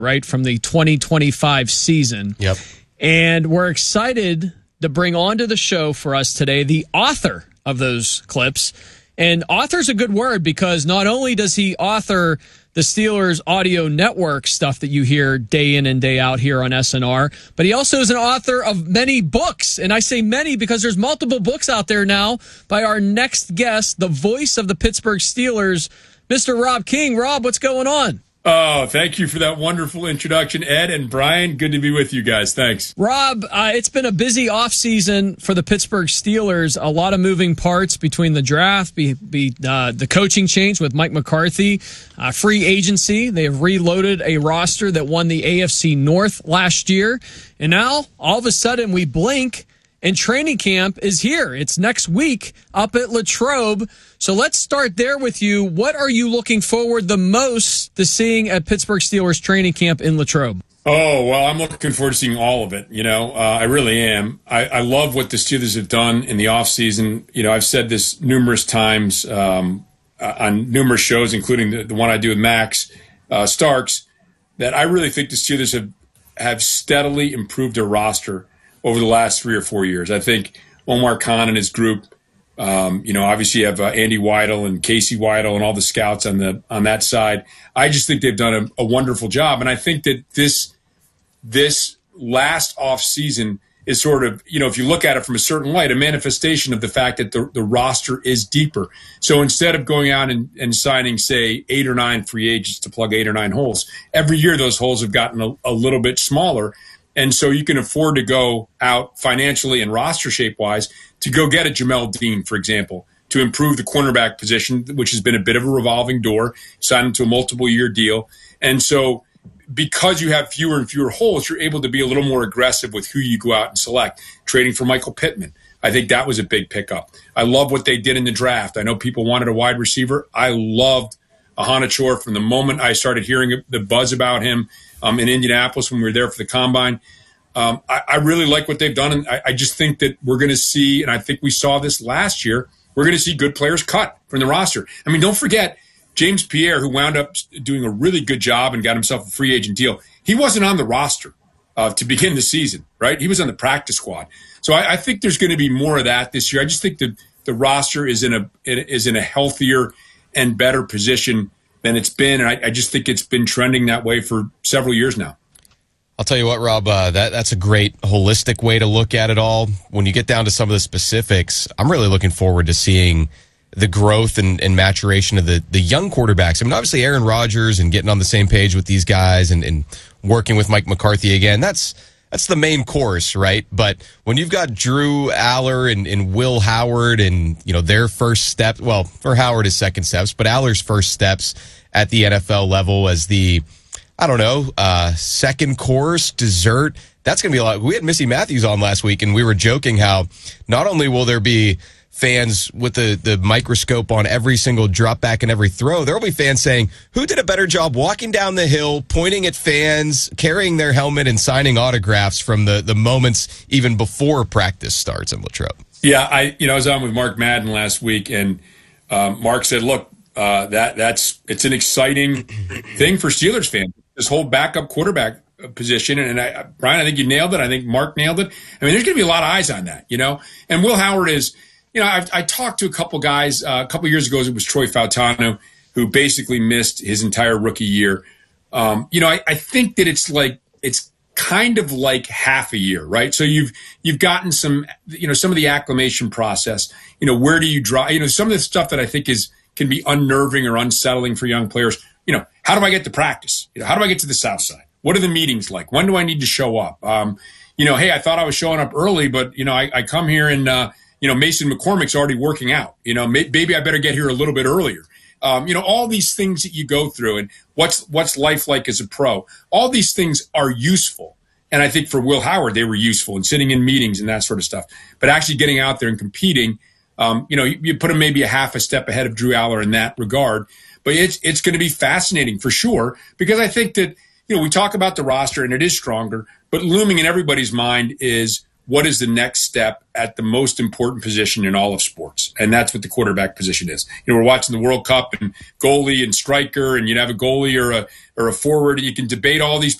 right, from the 2025 season. Yep. And we're excited to bring onto the show for us today the author of those clips. And author's a good word because not only does he author the Steelers audio network stuff that you hear day in and day out here on SNR, but he also is an author of many books. And I say many because there's multiple books out there now by our next guest, the voice of the Pittsburgh Steelers, Mr. Rob King. Rob, what's going on? Oh, thank you for that wonderful introduction, Ed and Brian. Good to be with you guys. Thanks. Rob, it's been a busy offseason for the Pittsburgh Steelers. A lot of moving parts between the draft, the coaching change with Mike McCarthy, free agency. They have reloaded a roster that won the AFC North last year. And now, all of a sudden, we blink, and training camp is here. It's next week up at Latrobe. So let's start there with you. What are you looking forward the most to seeing at Pittsburgh Steelers training camp in Latrobe? Oh, well, I'm looking forward to seeing all of it. I really am. I love what the Steelers have done in the offseason. I've said this numerous times on numerous shows, including the one I do with Max Starks, that I really think the Steelers have steadily improved their roster over the last 3 or 4 years. I think Omar Khan and his group, obviously you have Andy Weidel and Casey Weidel and all the scouts on that side. I just think they've done a wonderful job. And I think that this last off season is sort of, if you look at it from a certain light, a manifestation of the fact that the roster is deeper. So instead of going out and signing, say, 8 or 9 free agents to plug 8 or 9 holes, every year those holes have gotten a little bit smaller. And so you can afford to go out financially and roster shape-wise to go get a Jamel Dean, for example, to improve the cornerback position, which has been a bit of a revolving door, sign him to a multiple-year deal. And so because you have fewer and fewer holes, you're able to be a little more aggressive with who you go out and select. Trading for Michael Pittman, I think that was a big pickup. I love what they did in the draft. I know people wanted a wide receiver. I loved Ahana Chor from the moment I started hearing the buzz about him in Indianapolis when we were there for the Combine. I really like what they've done, and I just think that we're going to see, and I think we saw this last year, we're going to see good players cut from the roster. I mean, don't forget, James Pierre, who wound up doing a really good job and got himself a free agent deal, he wasn't on the roster to begin the season, right? He was on the practice squad. So I think there's going to be more of that this year. I just think that the roster is in a healthier and better position than it's been, and I just think it's been trending that way for several years now. I'll tell you what, Rob, that's a great holistic way to look at it all. When you get down to some of the specifics, I'm really looking forward to seeing the growth and maturation of the young quarterbacks. I mean, obviously Aaron Rodgers and getting on the same page with these guys and working with Mike McCarthy again, that's the main course, right? But when you've got Drew Aller and Will Howard and, their first step, well, for Howard his second steps, but Aller's first steps at the NFL level as the, second course, dessert, that's going to be a lot. We had Missy Matthews on last week, and we were joking how not only will there be fans with the microscope on every single drop back and every throw, there will be fans saying, who did a better job walking down the hill, pointing at fans, carrying their helmet, and signing autographs from the moments even before practice starts in Latrobe? Yeah, I was on with Mark Madden last week, and Mark said, look, it's an exciting thing for Steelers fans, this whole backup quarterback position. And Brian, I think you nailed it. I think Mark nailed it. I mean, there's going to be a lot of eyes on that, And Will Howard is, I talked to a couple guys a couple years ago. It was Troy Fautano, who basically missed his entire rookie year. I think that it's kind of like half a year, right? So you've gotten some of the acclimation process. Where do you draw? Some of the stuff that I think can be unnerving or unsettling for young players. How do I get to practice? How do I get to the South Side? What are the meetings like? When do I need to show up? Hey, I thought I was showing up early, but I come here and Mason McCormick's already working out. Maybe I better get here a little bit earlier. All these things that you go through, and what's life like as a pro. All these things are useful. And I think for Will Howard, they were useful in sitting in meetings and that sort of stuff. But actually getting out there and competing, you put him maybe a half a step ahead of Drew Aller in that regard. But it's going to be fascinating for sure, because I think that, we talk about the roster and it is stronger, but looming in everybody's mind is what is the next step at the most important position in all of sports? And that's what the quarterback position is. We're watching the World Cup and goalie and striker, and you'd have a goalie or a forward. You can debate all these